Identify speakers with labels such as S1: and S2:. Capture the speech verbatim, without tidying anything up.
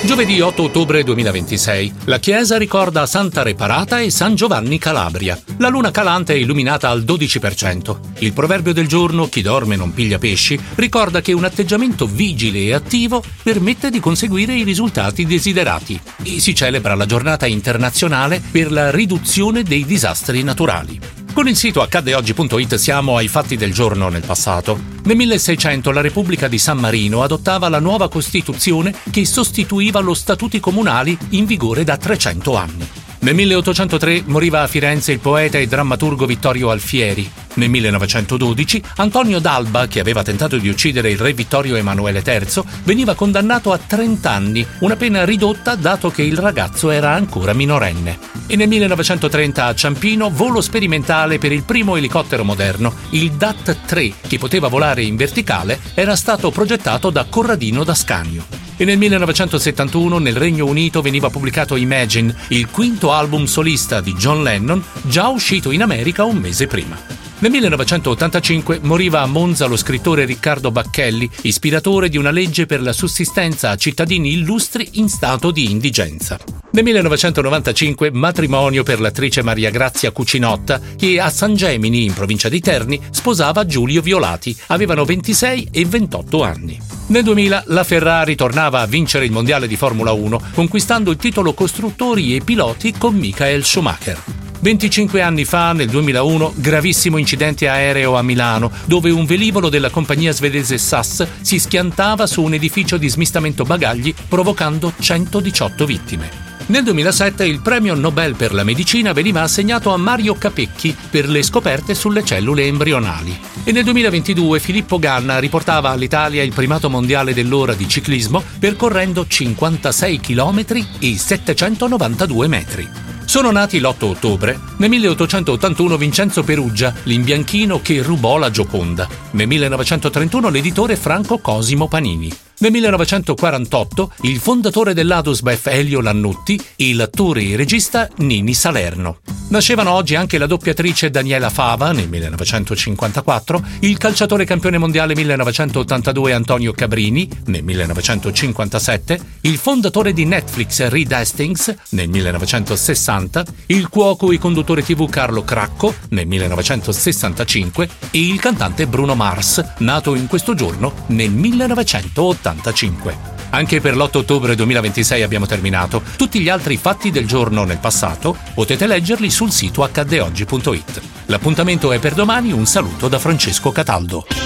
S1: Giovedì otto ottobre duemilaventisei. La chiesa ricorda Santa Reparata e San Giovanni Calabria. La luna calante è illuminata al dodici per cento. Il proverbio del giorno, chi dorme non piglia pesci, ricorda che un atteggiamento vigile e attivo permette di conseguire i risultati desiderati. E si celebra la giornata internazionale per la riduzione dei disastri naturali. Con il sito accadde oggi punto it siamo ai fatti del giorno nel passato. Nel milleseicento la Repubblica di San Marino adottava la nuova Costituzione che sostituiva lo statuti comunali in vigore da trecento anni. Nel milleottocentotre moriva a Firenze il poeta e drammaturgo Vittorio Alfieri. Nel millenovecentododici Antonio D'Alba, che aveva tentato di uccidere il re Vittorio Emanuele terzo, veniva condannato a trenta anni, una pena ridotta dato che il ragazzo era ancora minorenne. E nel millenovecentotrenta a Ciampino volo sperimentale per il primo elicottero moderno, il D A T tre, che poteva volare in verticale, era stato progettato da Corradino d'Ascanio. E nel millenovecentosettantuno nel Regno Unito veniva pubblicato Imagine, il quinto album solista di John Lennon, già uscito in America un mese prima. Nel millenovecentottantacinque moriva a Monza lo scrittore Riccardo Bacchelli, ispiratore di una legge per la sussistenza a cittadini illustri in stato di indigenza. Nel millenovecentonovantacinque matrimonio per l'attrice Maria Grazia Cucinotta, che a San Gemini, in provincia di Terni, sposava Giulio Violati. Avevano ventisei e ventotto anni. Nel duemila la Ferrari tornava a vincere il mondiale di Formula uno, conquistando il titolo costruttori e piloti con Michael Schumacher. venticinque anni fa, nel duemilauno, gravissimo incidente aereo a Milano, dove un velivolo della compagnia svedese S A S si schiantava su un edificio di smistamento bagagli, provocando centodiciotto vittime. Nel duemilasette il premio Nobel per la medicina veniva assegnato a Mario Capecchi per le scoperte sulle cellule embrionali. E nel duemilaventidue Filippo Ganna riportava all'Italia il primato mondiale dell'ora di ciclismo percorrendo cinquantasei chilometri e settecentonovantadue metri. Sono nati l'otto ottobre. Nel milleottocentottantuno Vincenzo Perugia, l'imbianchino che rubò la Gioconda. Nel millenovecentotrentuno l'editore Franco Cosimo Panini. Nel millenovecentoquarantotto il fondatore dell'Adusbef Elio Lannutti e l'attore e regista Nini Salerno. Nascevano oggi anche la doppiatrice Daniela Fava nel millenovecentocinquantaquattro, il calciatore campione mondiale millenovecentottantadue Antonio Cabrini nel millenovecentocinquantasette, il fondatore di Netflix Reed Hastings nel millenovecentosessanta, il cuoco e conduttore tivù Carlo Cracco nel millenovecentosessantacinque e il cantante Bruno Mars, nato in questo giorno nel millenovecentottantacinque. Anche per l'otto ottobre duemilaventisei abbiamo terminato. Tutti gli altri fatti del giorno nel passato potete leggerli sul sito accadde oggi punto it. L'appuntamento è per domani. Un saluto da Francesco Cataldo.